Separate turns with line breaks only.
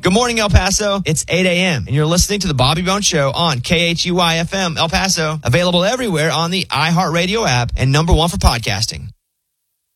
Good morning, El Paso. It's 8 a.m., and you're listening to The Bobby Bones Show on KHUI-FM El Paso, available everywhere on the iHeartRadio app and #1 for podcasting.